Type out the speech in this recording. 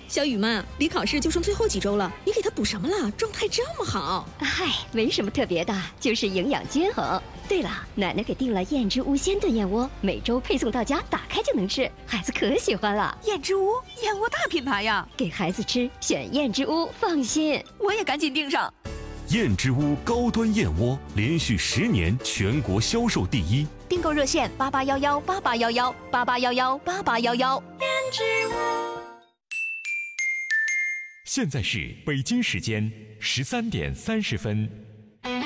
小雨嘛，离考试就剩最后几周了，你给他补什么了？状态这么好。 嗨，没什么特别的，就是营养均衡。对了，奶奶给订了燕之屋鲜炖燕窝，每周配送到家，打开就能吃，孩子可喜欢了。 燕之屋，燕窝大品牌呀， 给孩子吃选燕之屋，放心。 我也赶紧订上。 燕之屋高端燕窝连续10年全国销售第一， 订购热线8811881188118811。燕之屋。 现在是北京时间13点30分。